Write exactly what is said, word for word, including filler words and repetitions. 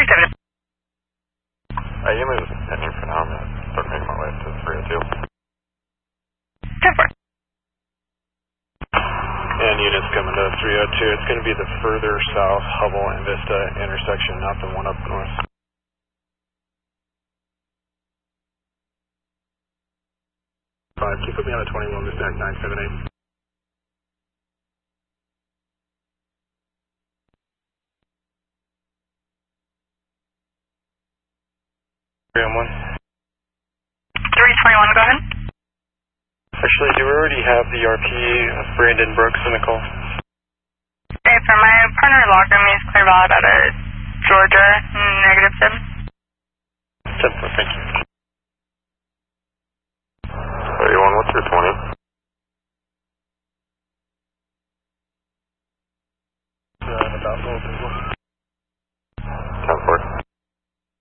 three seven. Uh, you move heading for now. I'm going to start making my way to three oh two. ten four. And units coming to three oh two. It's going to be the further south Hubble and Vista intersection, not the one up north. Five, can you put me on a twenty-one with back nine seven eight? three oh one. three twenty-one, go ahead. Actually, do we already have the R P of Brandon Brooks in the call? Okay, for my partner locker me is clear valid out of Georgia, negative seven. ten four, thank you. thirty-one, what's your twenty? Uh, about